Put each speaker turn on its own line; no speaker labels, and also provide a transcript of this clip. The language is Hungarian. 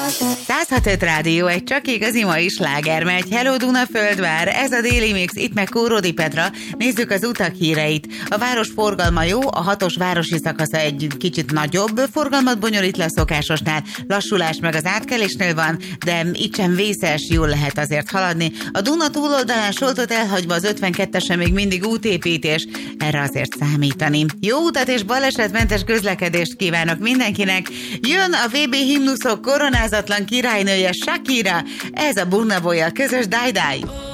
106.5 Rádió, egy csak igazi mai sláger megy. Hello Dunaföldvár, ez a Déli Mix, itt meg Kórodi Petra. Nézzük az utak híreit. A város forgalma jó, a 6-os városi szakasza egy kicsit nagyobb forgalmat bonyolít le a szokásosnál. Lassulás meg az átkelésnél van, de itt sem vészes, jól lehet azért haladni. A Duna túloldalán Soltot elhagyva az 52-esen még mindig útépítés, erre azért számítani. Jó utat és balesetmentes közlekedést kívánok mindenkinek. Jön a VB himnuszok koronázatlan királynője Shakira, ez a Burna Boy-jal közös Die Die.